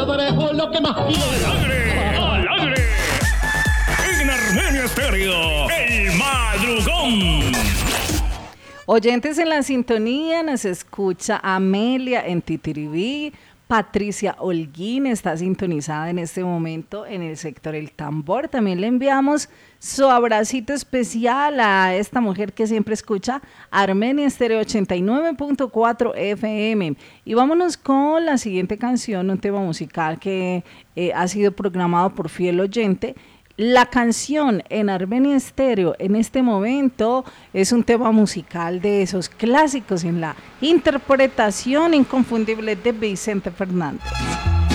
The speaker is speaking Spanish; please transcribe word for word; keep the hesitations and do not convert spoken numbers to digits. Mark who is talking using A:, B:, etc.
A: Lo que más
B: ¡Al aire! En Armenia Estéreo, El Madrugón.
C: Oyentes en la sintonía, nos escucha Amelia en Titiribí. Patricia Holguín está sintonizada en este momento en el sector El Tambor. También le enviamos su abracito especial a esta mujer que siempre escucha Armenia Estéreo ochenta y nueve punto cuatro F M. Y vámonos con la siguiente canción, un tema musical que eh, ha sido programado por fiel oyente. La canción en Armenia Estéreo en este momento es un tema musical de esos clásicos en la interpretación inconfundible de Vicente Fernández.